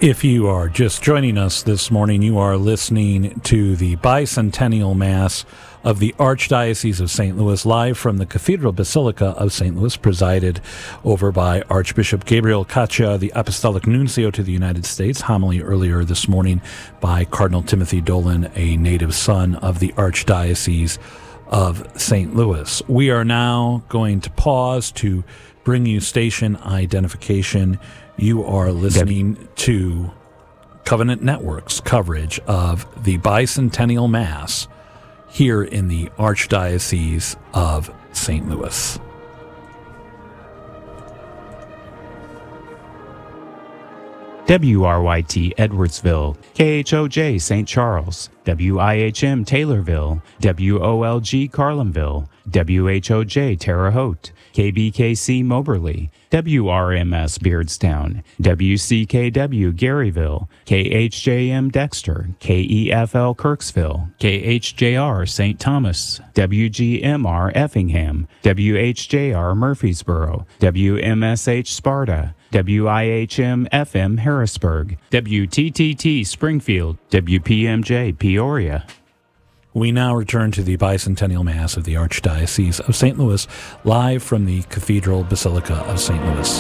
If you are just joining us this morning, you are listening to the Bicentennial Mass of the Archdiocese of St. Louis, live from the Cathedral Basilica of St. Louis, presided over by Archbishop Gabriel Caccia, the Apostolic Nuncio to the United States. Homily earlier this morning by Cardinal Timothy Dolan, a native son of the Archdiocese of St. Louis. We are now going to pause to bring you station identification. You are listening to Covenant Network's coverage of the Bicentennial Mass here in the Archdiocese of St. Louis. WRYT Edwardsville, KHOJ St. Charles, WIHM Taylorville, WOLG Carlinville, WHOJ Terre Haute, KBKC Moberly, WRMS Beardstown, WCKW Garyville, KHJM Dexter, KEFL Kirksville, KHJR St. Thomas, WGMR Effingham, WHJR Murfreesboro, WMSH Sparta, WIHM FM Harrisburg, WTTT Springfield, WPMJ Peoria. We now return to the Bicentennial Mass of the Archdiocese of St. Louis, live from the Cathedral Basilica of St. Louis.